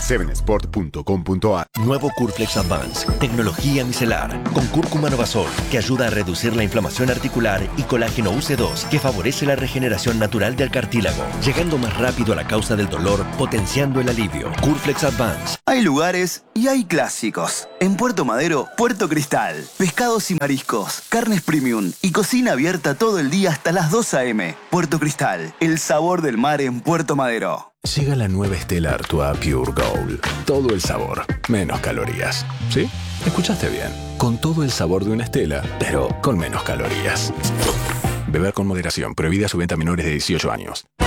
7sport.com.ar. Nuevo Curflex Advance, tecnología micelar, con cúrcuma Novasol, que ayuda a reducir la inflamación articular, y colágeno UC2, que favorece la regeneración natural del cartílago, llegando más rápido a la causa del dolor, potenciando el alivio. Curflex Advance. Hay lugares y hay clásicos. En Puerto Madero, Puerto Cristal. Pescados y mariscos, carnes premium y cocina abierta todo el día hasta las 2 a.m. Puerto Cristal, el sabor del mar en Puerto Madero. Llega la nueva Stella Artois Pure Gold. Todo el sabor, menos calorías. ¿Sí? Escuchaste bien. Con todo el sabor de una Stella, pero con menos calorías. Beber con moderación. Prohibida su venta a menores de 18 años.